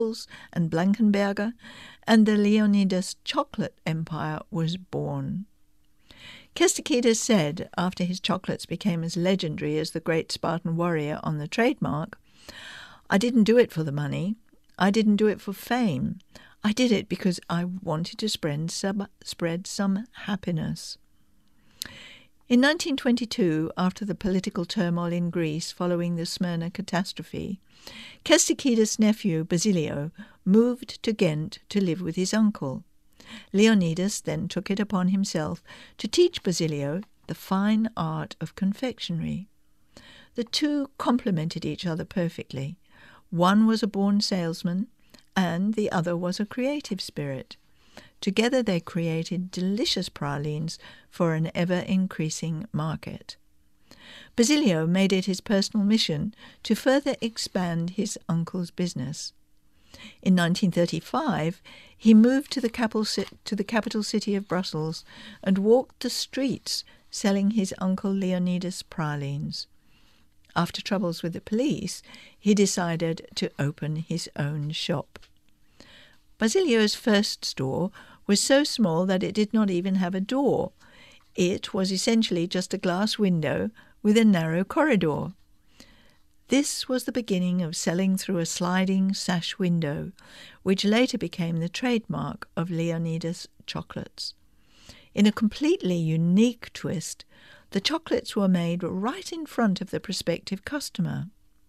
and Blankenberger, and the Leonidas chocolate empire was born. Kestuketus said, after his chocolates became as legendary as the great Spartan warrior on the trademark, "I didn't do it for the money. I didn't do it for fame. I did it because I wanted to spread some happiness." In 1922, after the political turmoil in Greece following the Smyrna catastrophe, Kestuketus' nephew Basilio moved to Ghent to live with his uncle. Leonidas then took it upon himself to teach Basilio the fine art of confectionery. The two complemented each other perfectly. One was a born salesman, and the other was a creative spirit. Together they created delicious pralines for an ever-increasing market. Basilio made it his personal mission to further expand his uncle's business. In 1935, he moved to the capital city of Brussels and walked the streets selling his uncle Leonidas' pralines. After troubles with the police, he decided to open his own shop. Basilio's first store was so small that it did not even have a door. It was essentially just a glass window with a narrow corridor. This was the beginning of selling through a sliding sash window, which later became the trademark of Leonidas chocolates. In a completely unique twist, the chocolates were made right in front of the prospective customer.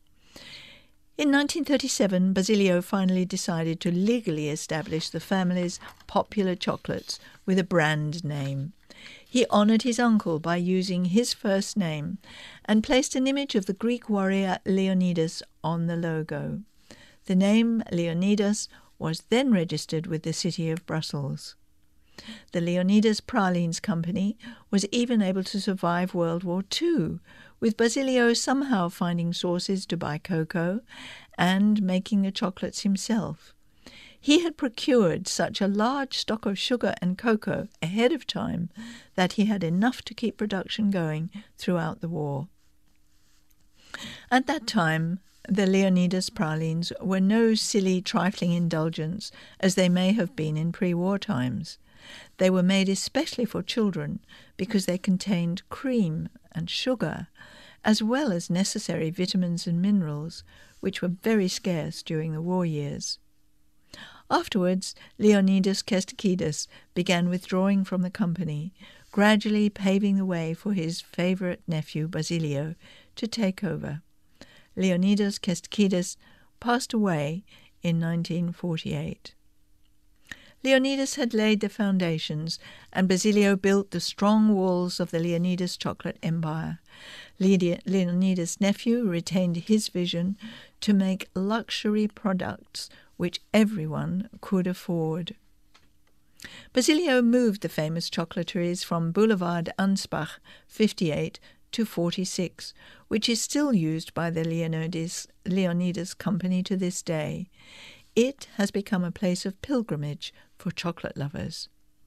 In 1937, Basilio finally decided to legally establish the family's popular chocolates with a brand name. He honoured his uncle by using his first name and placed an image of the Greek warrior Leonidas on the logo. The name Leonidas was then registered with the city of Brussels. The Leonidas Pralines Company was even able to survive World War II, with Basilio somehow finding sources to buy cocoa and making the chocolates himself. He had procured such a large stock of sugar and cocoa ahead of time that he had enough to keep production going throughout the war. At that time, the Leonidas pralines were no silly, trifling indulgence as they may have been in pre-war times. They were made especially for children because they contained cream and sugar, as well as necessary vitamins and minerals, which were very scarce during the war years. Afterwards, Leonidas Kestuketus began withdrawing from the company, gradually paving the way for his favourite nephew Basilio to take over. Leonidas Kestuketus passed away in 1948. Leonidas had laid the foundations, and Basilio built the strong walls of the Leonidas chocolate empire. Leonidas' nephew retained his vision to make luxury products which everyone could afford. Basilio moved the famous chocolateries from Boulevard Ansbach 58 to 46, which is still used by the Leonidas Company to this day. It has become a place of pilgrimage for chocolate lovers.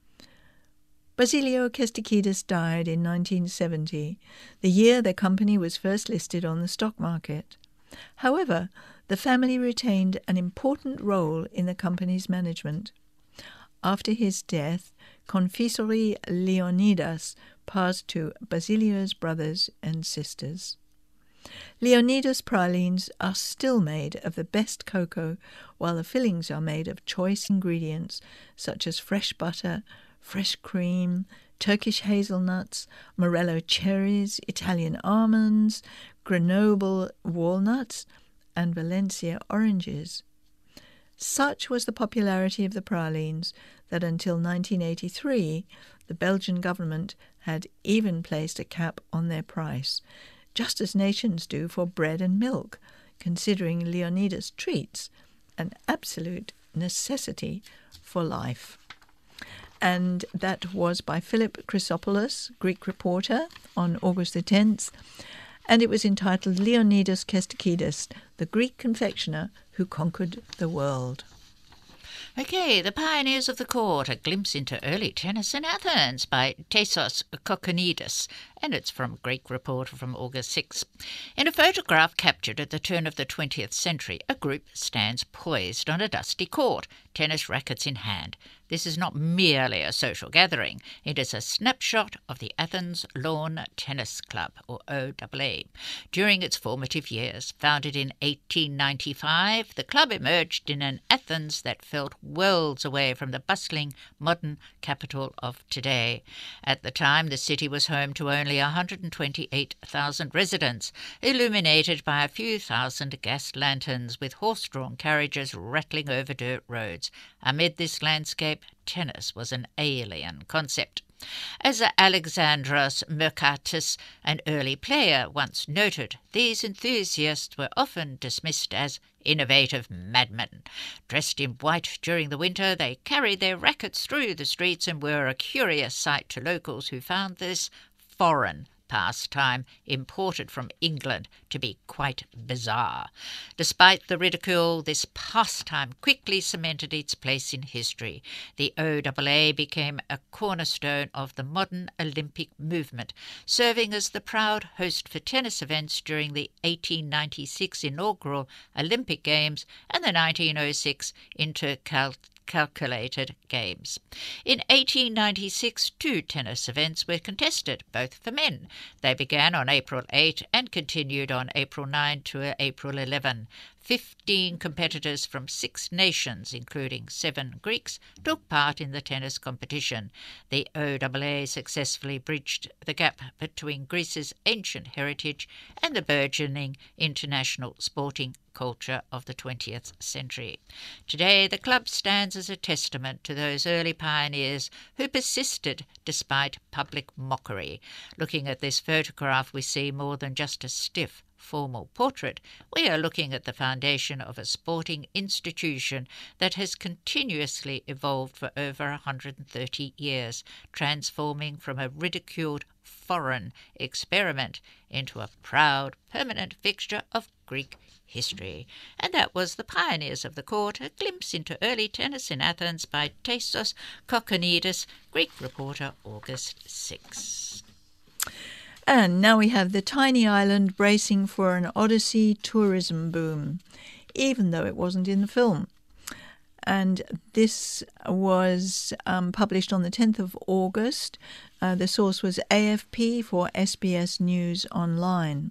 Basilio Kestuketus died in 1970, the year the company was first listed on the stock market. However, the family retained an important role in the company's management. After his death, Confiserie Leonidas passed to Basilio's brothers and sisters. Leonidas pralines are still made of the best cocoa, while the fillings are made of choice ingredients such as fresh butter, fresh cream, Turkish hazelnuts, Morello cherries, Italian almonds, Grenoble walnuts, and Valencia oranges. Such was the popularity of the pralines that until 1983, the Belgian government had even placed a cap on their price, just as nations do for bread and milk, considering Leonidas treats an absolute necessity for life. And that was by Philip Chrysopoulos, Greek reporter, on August the 10th, and it was entitled Leonidas Kestuketus, the Greek confectioner who conquered the world. Okay, The Pioneers of the Court, a glimpse into early tennis in Athens by Tassos Kokkinidis, and it's from Greek Reporter from August 6. In a photograph captured at the turn of the 20th century, a group stands poised on a dusty court, tennis rackets in hand. This is not merely a social gathering. It is a snapshot of the Athens Lawn Tennis Club, or OAA. During its formative years, founded in 1895, the club emerged in an Athens that felt worlds away from the bustling modern capital of today. At the time, the city was home to only 128,000 residents, illuminated by a few thousand gas lanterns with horse-drawn carriages rattling over dirt roads. Amid this landscape, tennis was an alien concept. As Alexandros Mercatus, an early player, once noted, these enthusiasts were often dismissed as innovative madmen. Dressed in white during the winter, they carried their rackets through the streets and were a curious sight to locals who found this foreign pastime imported from England to be quite bizarre. Despite the ridicule, this pastime quickly cemented its place in history. The OAA became a cornerstone of the modern Olympic movement, serving as the proud host for tennis events during the 1896 inaugural Olympic Games and the 1906 Intercalated Games. In 1896, 2 tennis events were contested, both for men. They began on April 8 and continued on April 9 to April 11. 15 competitors from 6 nations, including 7 Greeks, took part in the tennis competition. The OAA successfully bridged the gap between Greece's ancient heritage and the burgeoning international sporting culture of the 20th century. Today, the club stands as a testament to those early pioneers who persisted despite public mockery. Looking at this photograph, we see more than just a stiff, formal portrait. We are looking at the foundation of a sporting institution that has continuously evolved for over 130 years, transforming from a ridiculed foreign experiment into a proud, permanent fixture of Greek history. And that was The Pioneers of the Court, a glimpse into early tennis in Athens by Tassos Kokkinidis, Greek Reporter, August 6. And now we have the tiny island bracing for an Odyssey tourism boom, even though it wasn't in the film. And this was published on the 10th of August. The source was AFP for SBS News Online.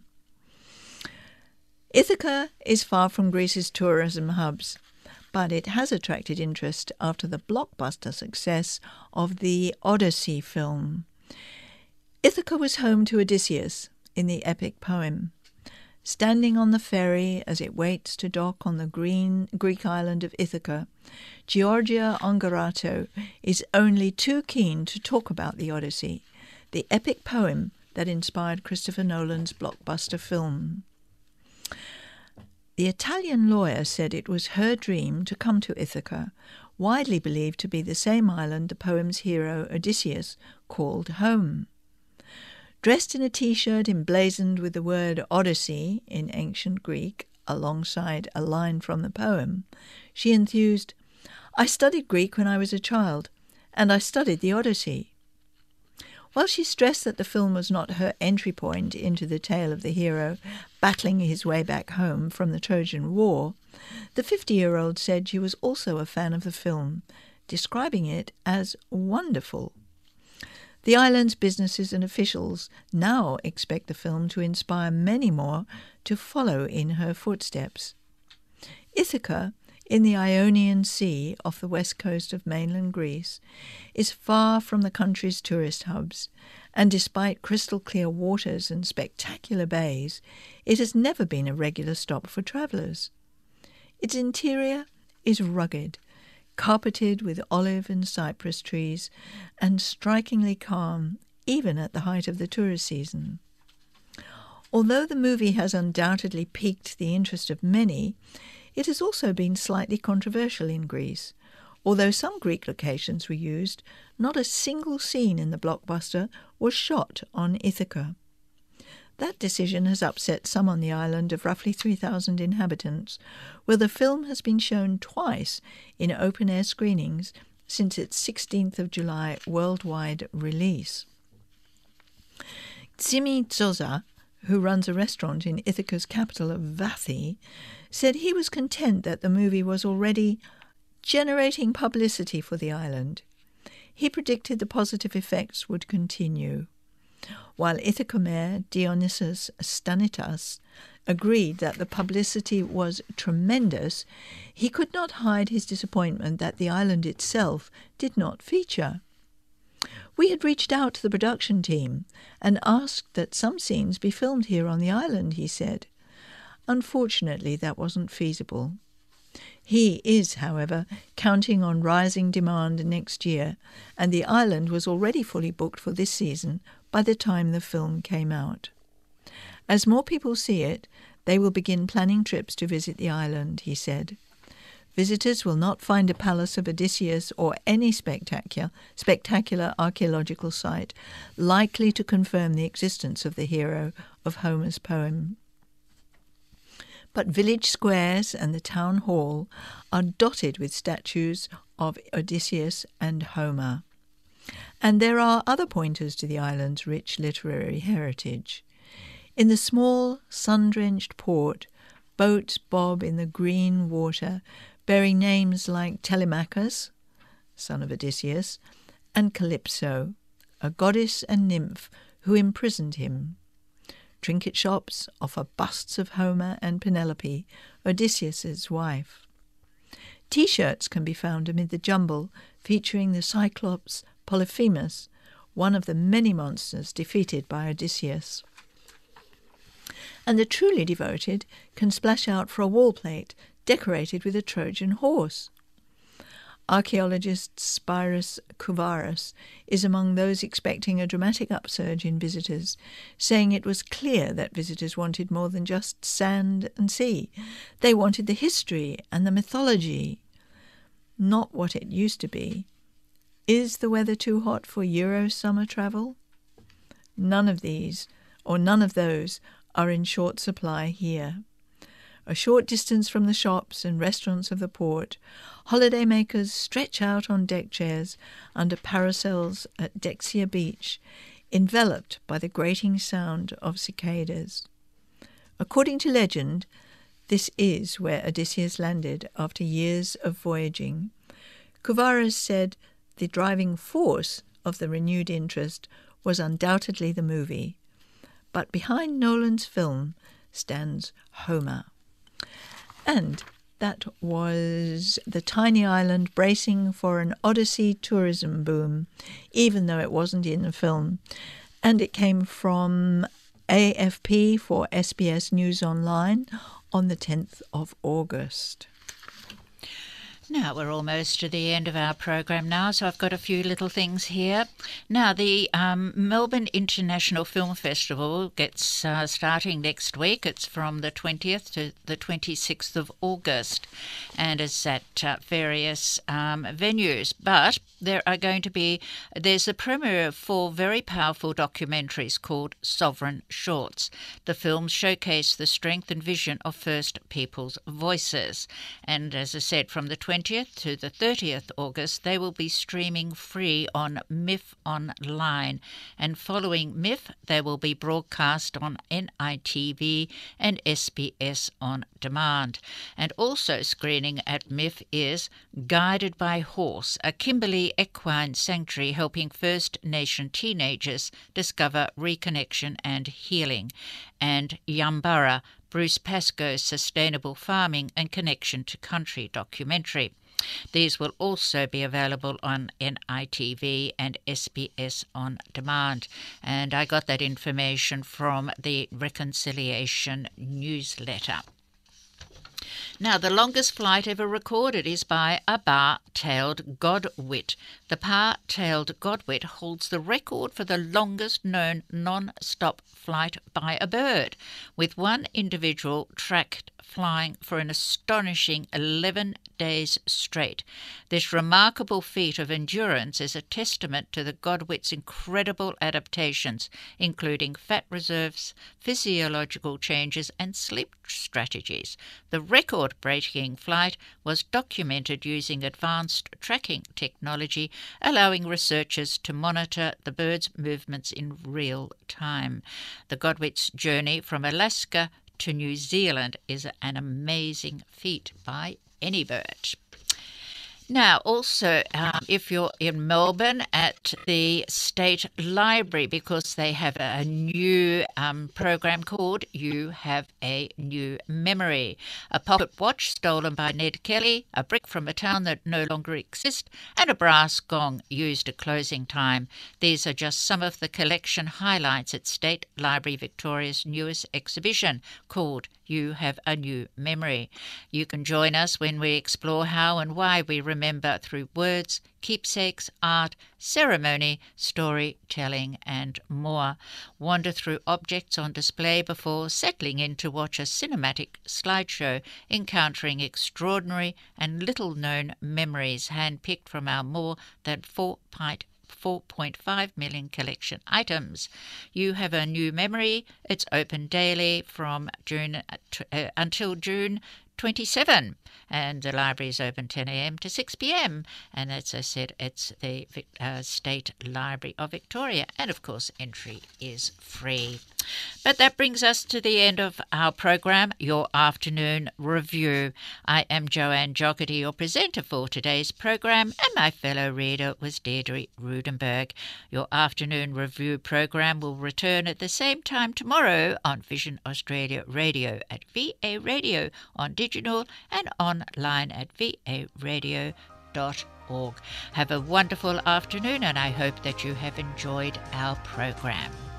Ithaca is far from Greece's tourism hubs, but it has attracted interest after the blockbuster success of the Odyssey film. Ithaca was home to Odysseus in the epic poem. Standing on the ferry as it waits to dock on the green Greek island of Ithaca, Georgia Ongarato is only too keen to talk about the Odyssey, the epic poem that inspired Christopher Nolan's blockbuster film. The Italian lawyer said it was her dream to come to Ithaca, widely believed to be the same island the poem's hero Odysseus called home. Dressed in a T-shirt emblazoned with the word Odyssey in ancient Greek, alongside a line from the poem, she enthused, "I studied Greek when I was a child, and I studied the Odyssey." While she stressed that the film was not her entry point into the tale of the hero battling his way back home from the Trojan War, the 50-year-old said she was also a fan of the film, describing it as wonderful. The island's businesses and officials now expect the film to inspire many more to follow in her footsteps. Ithaca, in the Ionian Sea off the west coast of mainland Greece, is far from the country's tourist hubs, and despite crystal-clear waters and spectacular bays, it has never been a regular stop for travellers. Its interior is rugged, carpeted with olive and cypress trees, and strikingly calm, even at the height of the tourist season. Although the movie has undoubtedly piqued the interest of many, it has also been slightly controversial in Greece. Although some Greek locations were used, not a single scene in the blockbuster was shot on Ithaca. That decision has upset some on the island of roughly 3,000 inhabitants, where the film has been shown twice in open-air screenings since its 16th of July worldwide release. Tsimi Tsoza, who runs a restaurant in Ithaca's capital of Vathi, said he was content that the movie was already generating publicity for the island. He predicted the positive effects would continue. While Ithaca Mayor Dionysios Stanitas agreed that the publicity was tremendous, he could not hide his disappointment that the island itself did not feature. We had reached out to the production team and asked that some scenes be filmed here on the island, he said. Unfortunately, that wasn't feasible. He is, however, counting on rising demand next year, and the island was already fully booked for this season by the time the film came out. As more people see it, they will begin planning trips to visit the island, he said. Visitors will not find a palace of Odysseus or any spectacular archaeological site likely to confirm the existence of the hero of Homer's poem. But village squares and the town hall are dotted with statues of Odysseus and Homer. And there are other pointers to the island's rich literary heritage. In the small, sun-drenched port, boats bob in the green water, bearing names like Telemachus, son of Odysseus, and Calypso, a goddess and nymph who imprisoned him. Trinket shops offer busts of Homer and Penelope, Odysseus's wife. T-shirts can be found amid the jumble, featuring the Cyclops Polyphemus, one of the many monsters defeated by Odysseus. And the truly devoted can splash out for a wall plate decorated with a Trojan horse. Archaeologist Spyros Kouvaras is among those expecting a dramatic upsurge in visitors, saying it was clear that visitors wanted more than just sand and sea. They wanted the history and the mythology, not what it used to be. Is the weather too hot for Euro summer travel? None of these, or none of those, are in short supply here. A short distance from the shops and restaurants of the port, holidaymakers stretch out on deck chairs under parasols at Dexia Beach, enveloped by the grating sound of cicadas. According to legend, this is where Odysseus landed after years of voyaging. Kouvaras said the driving force of the renewed interest was undoubtedly the movie. But behind Nolan's film stands Homer. And that was the tiny island bracing for an Odyssey tourism boom, even though it wasn't in the film. And it came from AFP for SBS News Online on the 10th of August. Now we're almost to the end of our program now, so I've got a few little things here. Now, the Melbourne International Film Festival gets starting next week. It's from the 20th to the 26th of August, and it's at various venues. But there's the premiere of 4 very powerful documentaries called Sovereign Shorts. The films showcase the strength and vision of First Peoples voices. And as I said, from the 20th to the 30th August, they will be streaming free on MIF Online. And following MIF, they will be broadcast on NITV and SBS On Demand. And also screening at MIF is Guided by Horse, a Kimberley equine sanctuary helping First Nation teenagers discover reconnection and healing, and Yambara, Bruce Pascoe's Sustainable Farming and Connection to Country documentary. These will also be available on NITV and SBS On Demand. And I got that information from the Reconciliation newsletter. Now, the longest flight ever recorded is by a bar-tailed godwit. The bar-tailed godwit holds the record for the longest known non-stop flight by a bird, with one individual tracked flying for an astonishing 11 days straight. This remarkable feat of endurance is a testament to the godwit's incredible adaptations, including fat reserves, physiological changes, and sleep strategies. The record-breaking flight was documented using advanced tracking technology, allowing researchers to monitor the bird's movements in real time. The Godwit's journey from Alaska to New Zealand is an amazing feat by any bird. Now, also, if you're in Melbourne at the State Library, because they have a new program called You Have a New Memory, a pocket watch stolen by Ned Kelly, a brick from a town that no longer exists, and a brass gong used at closing time. These are just some of the collection highlights at State Library Victoria's newest exhibition called You Have a New Memory. You can join us when we explore how and why we remember through words, keepsakes, art, ceremony, storytelling, and more. Wander through objects on display before settling in to watch a cinematic slideshow, encountering extraordinary and little-known memories handpicked from our more than 4.5 million collection items. You Have a New Memory. It's open daily from June until June 27, and the library is open 10 a.m. to 6 p.m. and as I said, it's the State Library of Victoria, and of course entry is free. But that brings us to the end of our program, Your Afternoon Review. I am Joanne Jockety, your presenter for today's program, and my fellow reader was Deirdre Rudenberg. Your Afternoon Review program will return at the same time tomorrow on Vision Australia Radio at VA Radio on digital and online at varadio.org. Have a wonderful afternoon, and I hope that you have enjoyed our program.